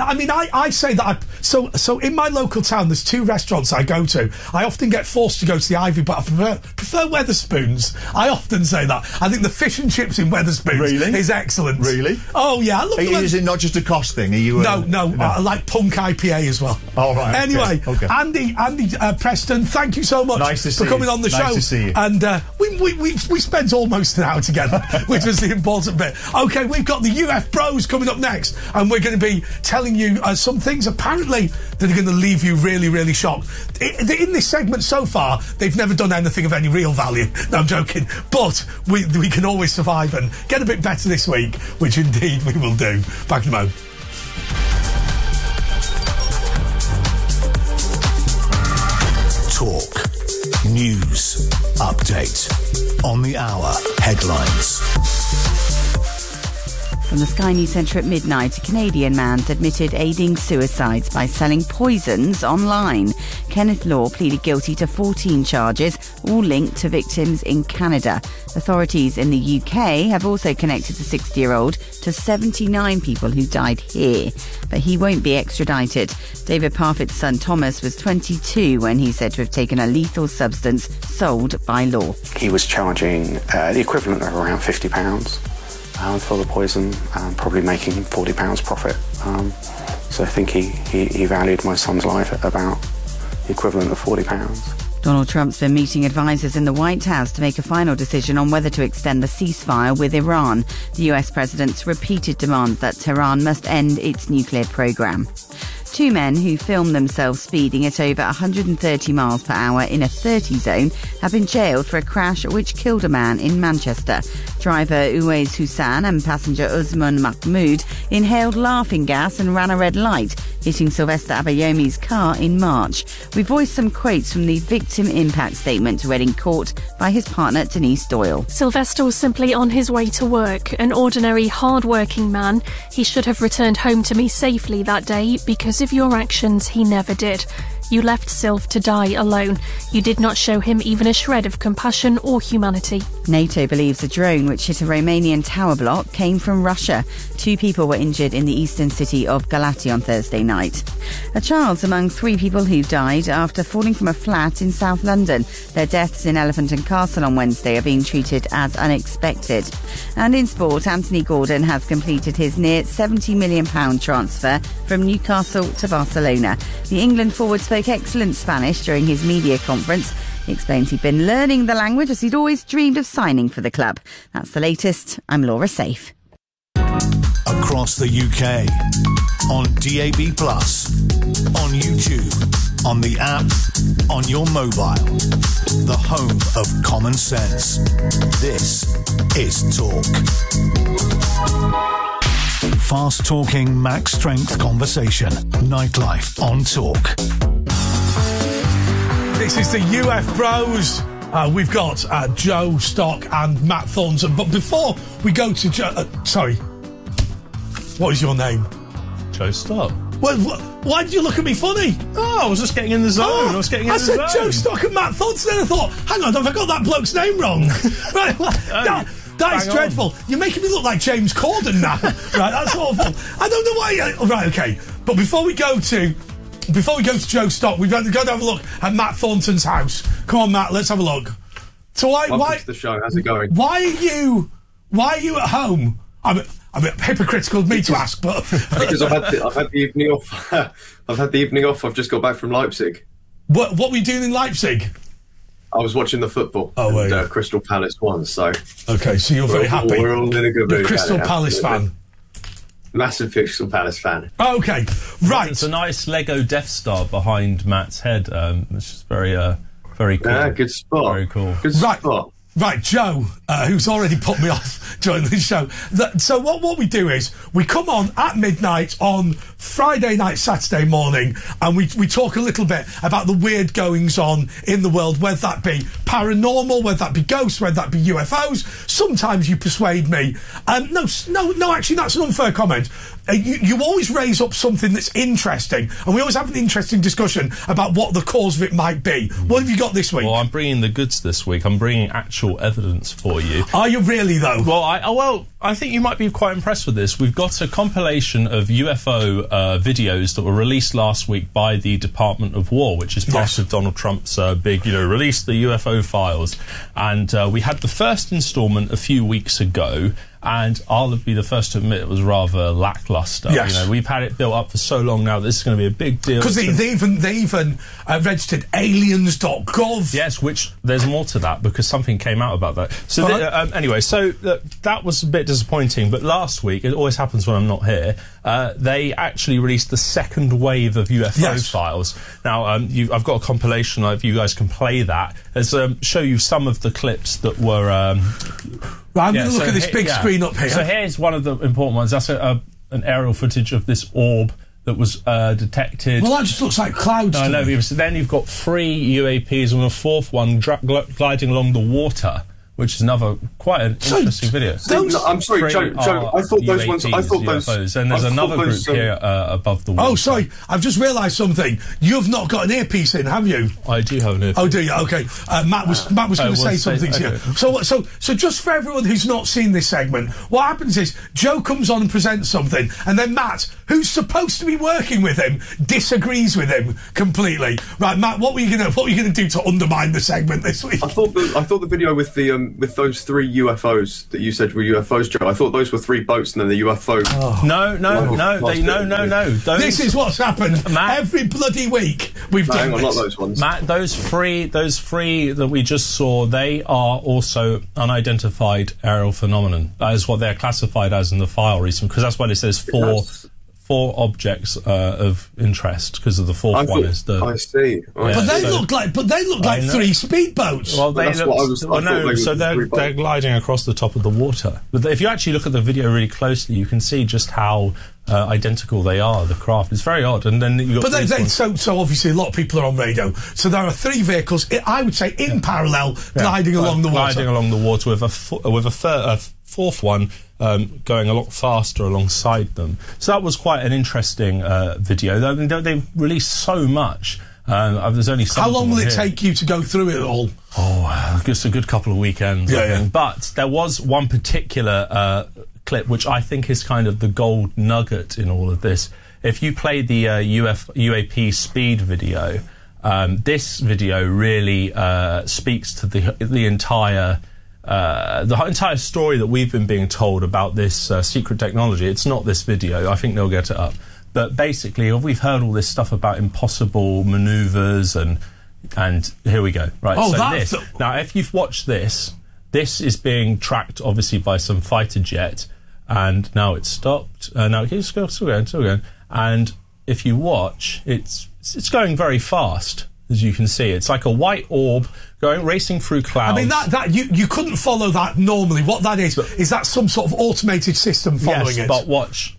I say that. So in my local town, there's 2 restaurants I go to. I often get forced to go to the Ivy, but I prefer Wetherspoons. I often say that. I think the fish and chips in Wetherspoons is excellent. Really? Oh yeah. I love Is it not just a cost thing? Are you? No. I like Punk IPA as well. All right. Anyway, okay. Andy Preston, thank you so much. Nice for coming on the show. Nice to see you. And we spent almost an hour together, which was the important bit. OK, we've got the UF Bros coming up next, and we're going to be telling you some things, apparently, that are going to leave you really, really shocked. In this segment so far, they've never done anything of any real value. No, I'm joking. But we can always survive and get a bit better this week, which indeed we will do. Back in a moment. Talk. News. Update. On the hour. Headlines. From the Sky News Centre at midnight, a Canadian man's admitted aiding suicides by selling poisons online. Kenneth Law pleaded guilty to 14 charges, all linked to victims in Canada. Authorities in the UK have also connected the 60-year-old to 79 people who died here. But he won't be extradited. David Parfitt's son Thomas was 22 when he's said to have taken a lethal substance sold by Law. He was charging the equivalent of around £50 for the poison, probably making £40 profit. So I think he valued my son's life at about the equivalent of £40. Donald Trump's been meeting advisors in the White House to make a final decision on whether to extend the ceasefire with Iran. The US president's repeated demands that Tehran must end its nuclear program. Two men who filmed themselves speeding at over 130 miles per hour in a 30 zone have been jailed for a crash which killed a man in Manchester. Driver Uwais Hussain and passenger Usman Mahmood inhaled laughing gas and ran a red light, hitting Sylvester Abayomi's car in March. We voiced some quotes from the victim impact statement read in court by his partner Denise Doyle. Sylvester was simply on his way to work, an ordinary, hard-working man. He should have returned home to me safely that day. Because of your actions, he never did. You left Sylv to die alone. You did not show him even a shred of compassion or humanity. NATO believes a drone which hit a Romanian tower block came from Russia. 2 people were injured in the eastern city of Galati on Thursday night. A child's among 3 people who died after falling from a flat in South London. Their deaths in Elephant and Castle on Wednesday are being treated as unexpected. And in sport, Anthony Gordon has completed his near £70 million transfer from Newcastle to Barcelona. The England forward spoke excellent Spanish during his media conference. He explains he'd been learning the language as he'd always dreamed of signing for the club. That's the latest. I'm Laura Safe. Across the UK, on DAB+, on YouTube, on the app, on your mobile. The home of common sense. This is Talk. Fast-talking, max-strength conversation. Nightlife on Talk. This is the UF Bros. We've got Joe Stock and Matt Thornton. But before we go to Joe... sorry. What is your name? Joe Stock. Well, why did you look at me funny? Oh, I was just getting in the zone. I was getting in the zone. I said Joe Stock and Matt Thornton, and I thought, hang on, have I got that bloke's name wrong? Right, that is dreadful. You're making me look like James Corden now. Right, that's awful. I don't know why... right, OK. But before we go to Joe Stock, we've got to go have a look at Matt Thornton's house. Come on, Matt, let's have a look. So Welcome to the show. How's it going? Why are you at home? I'm a bit hypocritical of me to ask, but because I've had the evening off. I've had the evening off. I've just got back from Leipzig. What were you doing in Leipzig? I was watching the football. Oh, and, Crystal Palace won. So okay, so you're very happy. We're all in a good mood. Crystal Palace fan. Massive Crystal Palace fan. Okay, right. It's a nice Lego Death Star behind Matt's head. It's just very cool. Yeah, good spot. Very cool. Good spot. Right, Joe, who's already put me off during the show. So what we do is we come on at midnight on Friday night, Saturday morning, and we talk a little bit about the weird goings on in the world, whether that be paranormal, whether that be ghosts, whether that be UFOs. Sometimes you persuade me. No, actually, that's an unfair comment. You always raise up something that's interesting, and we always have an interesting discussion about what the cause of it might be. What have you got this week? Well, I'm bringing the goods this week. I'm bringing actual evidence for you. Are you really, though? Well, I think you might be quite impressed with this. We've got a compilation of UFO videos that were released last week by the Department of War, which is part of Donald Trump's big, release the UFO files. And we had the first instalment a few weeks ago. And I'll be the first to admit it was rather lackluster. Yes. You know, we've had it built up for so long now that this is going to be a big deal. Because they even registered aliens.gov. Yes, which there's more to that because something came out about that. So anyway, so that was a bit disappointing. But last week, it always happens when I'm not here, they actually released the second wave of UFO files. Now, I've got a compilation. If you guys can play that, show you some of the clips that were. Right, I'm going to look at this big screen up here. So here's one of the important ones. That's an aerial footage of this orb that was detected. Well, that just looks like clouds. I know. Then you've got 3 UAPs and a 4th one gliding along the water, which is another quite an interesting video. I'm sorry, Joe. I thought those UAPs, ones. I thought UFOs, those. and there's another group here above the water. Oh, sorry. I've just realised something. You've not got an earpiece in, have you? I do have an earpiece. Oh, do you? Okay. Matt was going to say something to you. So just for everyone who's not seen this segment, what happens is Joe comes on and presents something, and then Matt, who's supposed to be working with him, disagrees with him completely. Right, Matt. What were you going to do to undermine the segment this week? I thought the video with those 3 UFOs that you said were UFOs, Joe. I thought those were 3 boats and then the UFO. Oh. No. This is what's happened, Matt, every bloody week. We've done this. Not those ones. Matt, those three that we just saw, they are also unidentified aerial phenomenon. That is what they're classified as in the file recently, because that's why it says 4 objects of interest, because of the 4th one is the. I see. Yeah, but they look like 3 speedboats. Well, they're gliding across the top of the water. But if you actually look at the video really closely, you can see just how identical they are. The craft, it's very odd. And then you got. But so obviously a lot of people are on radio. So there are 3 vehicles, I would say, in parallel, gliding along the water. Gliding along the water with a 4th one. Going a lot faster alongside them. So that was quite an interesting video. They released so much. There's only some. How long will it take you to go through it all? Oh, just a good couple of weekends. Yeah. But there was one particular clip which I think is kind of the gold nugget in all of this. If you play the UAP speed video, this video really speaks to the entire story that we've been being told about this secret technology. It's not this video. I think they'll get it up. But basically, we've heard all this stuff about impossible manoeuvres, and here we go. Right. So now, if you've watched this is being tracked, obviously, by some fighter jet, and now it's stopped. Now it's still going. And if you watch, it's going very fast. As you can see, it's like a white orb racing through clouds. I mean, that you couldn't follow that normally. What that is that some sort of automated system following it? But watch.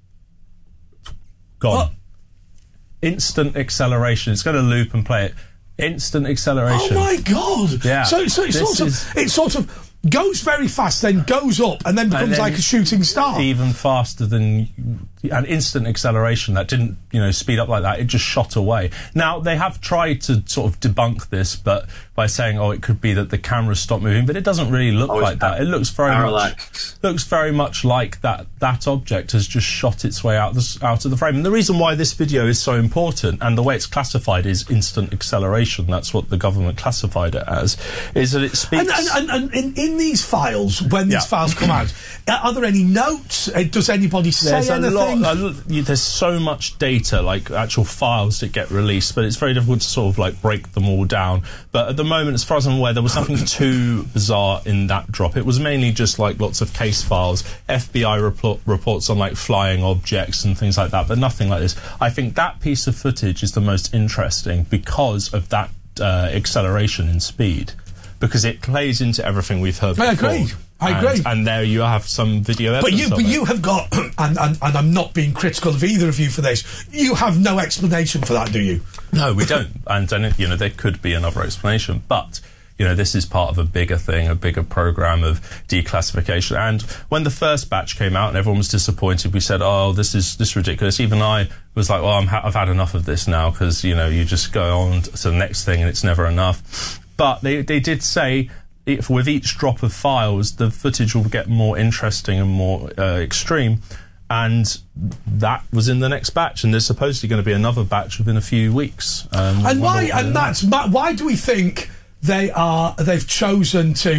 Gone. What? Instant acceleration. It's going to loop and play it. Instant acceleration. Oh my God! Yeah. So it sort of goes very fast, then goes up, and then becomes like a shooting star. Even faster than an instant acceleration. That didn't, speed up like that. It just shot away. Now, they have tried to sort of debunk this, but by saying, it could be that the camera stopped moving, but it doesn't really look like that. It looks very much like that object has just shot its way out of the frame. And the reason why this video is so important, and the way it's classified is instant acceleration, that's what the government classified it as, is that it speaks... And in these files, when these files come out, are there any notes? Does anybody say anything? There's so much data, like actual files that get released, but it's very difficult to sort of break them all down. But at the moment, as far as I'm aware, there was nothing too bizarre in that drop. It was mainly just lots of case files, FBI reports on flying objects and things like that, but nothing like this. I think that piece of footage is the most interesting because of that acceleration in speed, because it plays into everything we've heard before. I agree. And there you have some video evidence. But you have got, and I'm not being critical of either of you for this, you have no explanation for that, do you? No, we don't. And there could be another explanation. But, this is part of a bigger thing, a bigger program of declassification. And when the first batch came out and everyone was disappointed, we said, this is ridiculous. Even I was like, I've had enough of this now, because, you just go on to the next thing and it's never enough. But they did say, with each drop of files, the footage will get more interesting and more extreme, and that was in the next batch, and there's supposedly going to be another batch within a few weeks. Why do we think they've chosen to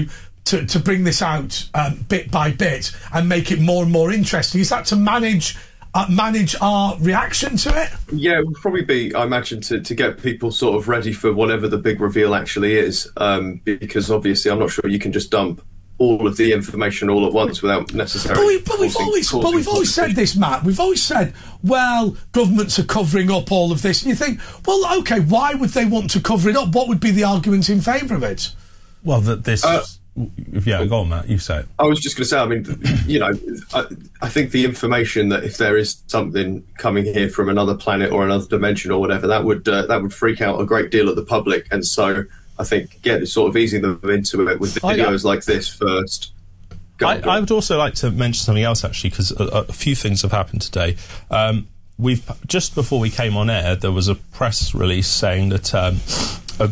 to bring this out bit by bit and make it more and more interesting? Is that to manage our reaction to it? Yeah, it would probably be, I imagine, to get people sort of ready for whatever the big reveal actually is, because obviously I'm not sure you can just dump all of the information all at once without necessarily. But we've always said this, Matt. We've always said, well, governments are covering up all of this, and you think, well, okay, why would they want to cover it up? What would be the argument in favour of it? Well, yeah, go on, Matt. You say it. I was just going to say, I mean, you know, I think the information that if there is something coming here from another planet or another dimension or whatever, that would freak out a great deal of the public, and so I think, yeah, it's sort of easing them into it with videos like this first. I would also like to mention something else, actually, because a few things have happened today. Just before we came on air, there was a press release saying that a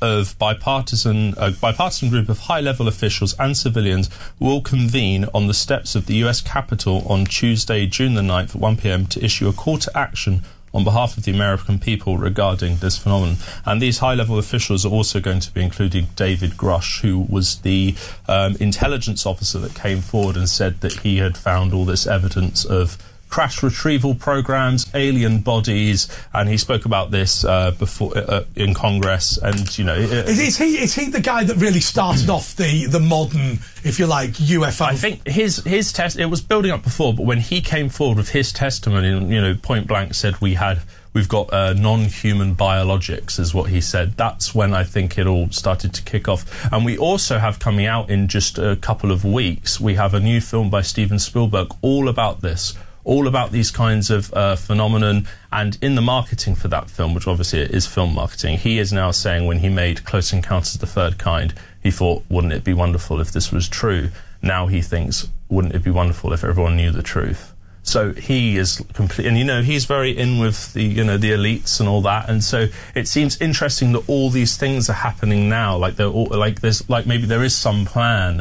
bipartisan group of high-level officials and civilians will convene on the steps of the US Capitol on Tuesday, June the 9th at 1 p.m. to issue a call to action on behalf of the American people regarding this phenomenon. And these high-level officials are also going to be including David Grush, who was the intelligence officer that came forward and said that he had found all this evidence of crash retrieval programs, alien bodies, and he spoke about this before in Congress. And you know, is he the guy that really started off the modern, if you like, UFO? I think his test, it was building up before, but when he came forward with his testimony, you know, point blank said we've got non-human biologics, is what he said. That's when I think it all started to kick off. And we also have coming out in just a couple of weeks, we have a new film by Steven Spielberg all about this. All about these kinds of phenomenon, and in the marketing for that film, which obviously is film marketing, he is now saying when he made Close Encounters of the Third Kind, he thought, wouldn't it be wonderful if this was true? Now he thinks, wouldn't it be wonderful if everyone knew the truth? So he is complete, and you know, he's very in with the, you know, the elites and all that, and so it seems interesting that all these things are happening now, like they're all, like there's, like maybe there is some plan,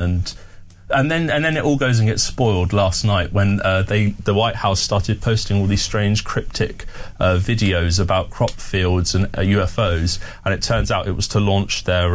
and then it all goes and gets spoiled last night when the White House started posting all these strange cryptic videos about crop fields and UFOs, and it turns out it was to launch their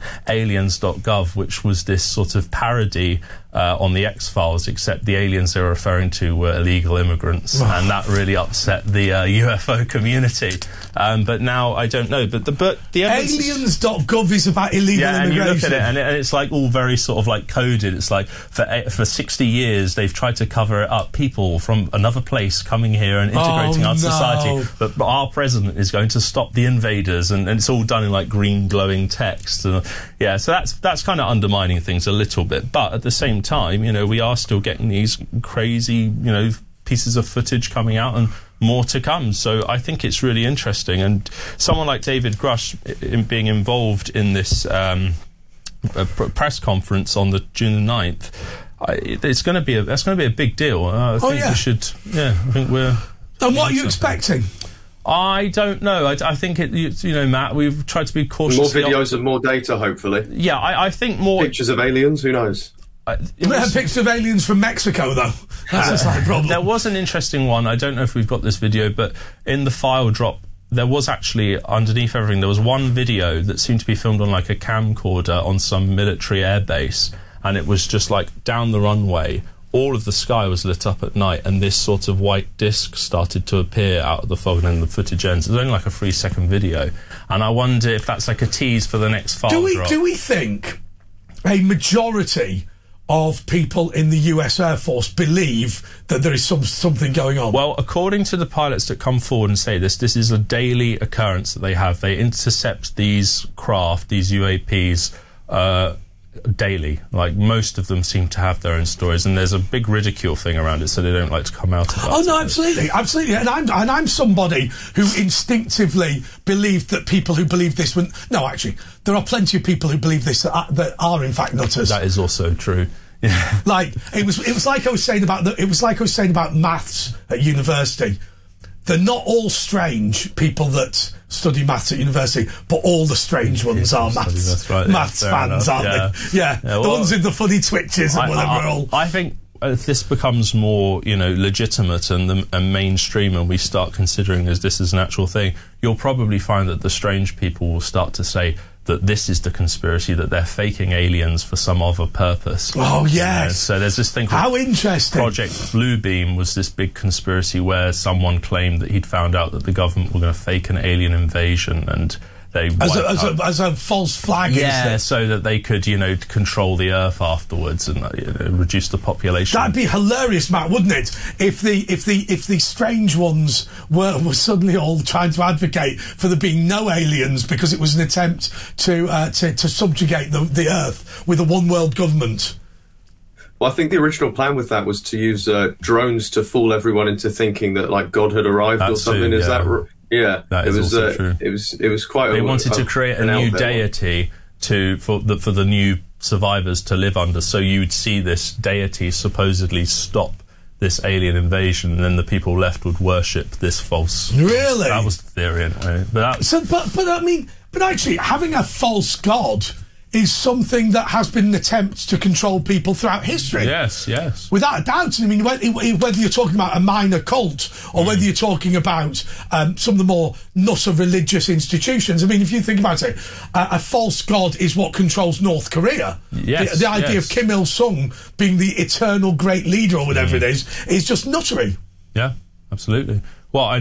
aliens.gov, which was this sort of parody on the X-Files, except the aliens they were referring to were illegal immigrants, and that really upset the UFO community. But now I don't know. But the aliens.gov is about illegal immigration. And you look at it, and it's like all very sort of like coded. It's like for 60 years they've tried to cover it up. People from another place coming here and integrating our society. But our president is going to stop the invaders, and it's all done in like green glowing text. Yeah, so that's kind of undermining things a little bit. But at the same time, you know, we are still getting these crazy, you know, pieces of footage coming out and more to come. So I think it's really interesting. And someone like David Grush being involved in this press conference on the June the 9th, that's going to be a big deal. I think we should. Yeah, I think we're. And what are you expecting? I don't know. I think you know, Matt, we've tried to be cautious. More videos and more data, hopefully. Yeah, I think more pictures of aliens. Who knows? Pictures of aliens from Mexico, though. That's a slight problem. There was an interesting one. I don't know if we've got this video, but in the file drop, there was actually, underneath everything, there was one video that seemed to be filmed on like a camcorder on some military airbase, and it was just like down the runway. All of the sky was lit up at night, and this sort of white disc started to appear out of the fog, and then the footage ends. It was only like a 3-second video, and I wonder if that's like a tease for the next file drop. Do we think a majority of people in the US Air Force believe that there is something going on? Well, according to the pilots that come forward and say this is a daily occurrence that they have. They intercept these craft, these UAPs, daily. Like, most of them seem to have their own stories, and there's a big ridicule thing around it, so they don't like to come out about it. Oh no, absolutely. And I'm somebody who instinctively believed that people who believe this would. No, actually, there are plenty of people who believe this that are in fact nutters. That is also true. Yeah. Like it was like I was saying about maths at university. They're not all strange people that study maths at university, but all the strange ones are maths fans, aren't they? Yeah, well, the ones with the funny twitches and whatever. I think if this becomes more, you know, legitimate and mainstream, and we start considering this as an actual thing, you'll probably find that the strange people will start to say, that this is the conspiracy, that they're faking aliens for some other purpose. Oh, yes. So there's this thing called How interesting. Project Bluebeam was this big conspiracy where someone claimed that he'd found out that the government were going to fake an alien invasion, and they as a false flag. Yeah, so that they could, control the Earth afterwards and reduce the population. That'd be hilarious, Matt, wouldn't it? If the strange ones were suddenly all trying to advocate for there being no aliens because it was an attempt to subjugate the Earth with a one world government. Well, I think the original plan with that was to use drones to fool everyone into thinking that like God had arrived or something. Is that? Yeah, that is also true. It was quite. They wanted to create a new deity for the new survivors to live under. So you'd see this deity supposedly stop this alien invasion, and then the people left would worship this false. Really, that was the theory anyway. But actually, having a false god is something that has been an attempt to control people throughout history. Yes. Without a doubt. I mean, whether you're talking about a minor cult or whether you're talking about some of the more nutter religious institutions. I mean, if you think about it, a false god is what controls North Korea. Yes, the idea of Kim Il-sung being the eternal great leader or whatever it is just nuttery. Yeah, absolutely. Well,